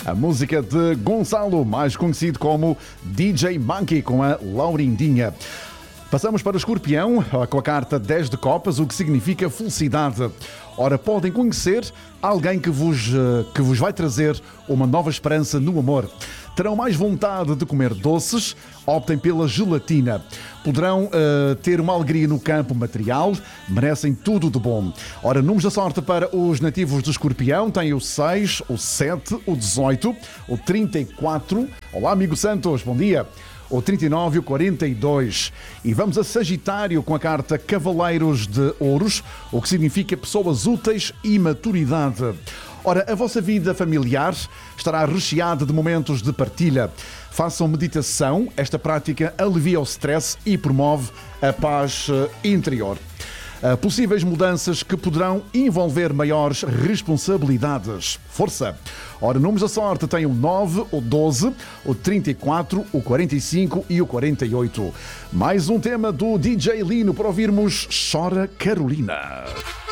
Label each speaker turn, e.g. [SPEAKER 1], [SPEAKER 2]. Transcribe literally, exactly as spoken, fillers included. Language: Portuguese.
[SPEAKER 1] A música de Gonçalo, mais conhecido como D J Monkey, com a Laurindinha. Passamos para o Escorpião, com a carta dez de copas, o que significa felicidade. Ora, podem conhecer alguém que vos, que vos vai trazer uma nova esperança no amor. Terão mais vontade de comer doces, optem pela gelatina. Poderão uh, ter uma alegria no campo material, merecem tudo de bom. Ora, números da sorte para os nativos do Escorpião têm o seis, o sete, o dezoito, o trinta e quatro. Olá, amigo Santos, bom dia. O trinta e nove e o quarenta e dois. E vamos a Sagitário com a carta Cavaleiros de Ouros, o que significa pessoas úteis e maturidade. Ora, a vossa vida familiar estará recheada de momentos de partilha. Façam meditação, esta prática alivia o stress e promove a paz interior. Possíveis mudanças que poderão envolver maiores responsabilidades. Força! Ora, números da sorte têm o nove, o doze, o trinta e quatro, o quarenta e cinco e o quarenta e oito. Mais um tema do D J Lino para ouvirmos Chora Carolina.